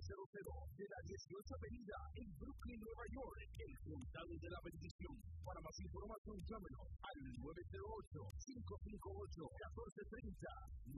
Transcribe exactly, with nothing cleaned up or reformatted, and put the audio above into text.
cero cero de la dieciocho Avenida en Brooklyn, Nueva York, el Condado de la Bendición. Para más información, llámenos al nueve cero ocho, cinco cinco ocho, uno cuatro tres cero,